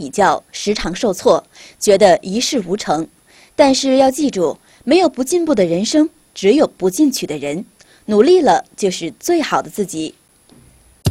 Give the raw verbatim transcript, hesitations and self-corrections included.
比较，时常受挫，觉得一事无成。但是要记住，没有不进步的人生，只有不进取的人。努力了就是最好的自己。